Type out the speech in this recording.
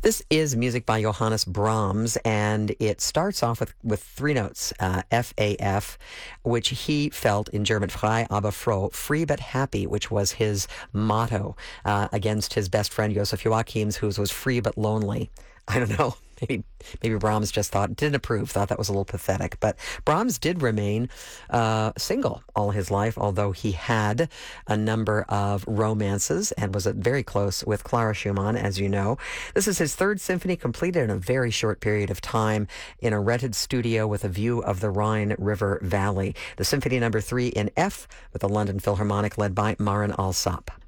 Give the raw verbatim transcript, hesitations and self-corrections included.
This is music by Johannes Brahms, and it starts off with, with three notes, uh, F A F, which he felt in German, frei aber froh, free but happy, which was his motto uh, against his best friend Joseph Joachim's, whose was free but lonely. I don't know. Maybe maybe Brahms just thought, didn't approve, thought that was a little pathetic. But Brahms did remain uh, single all his life, although he had a number of romances and was very close with Clara Schumann, as you know. This is his third symphony, completed in a very short period of time in a rented studio with a view of the Rhine River Valley. The Symphony Number Three in F with the London Philharmonic led by Marin Alsop.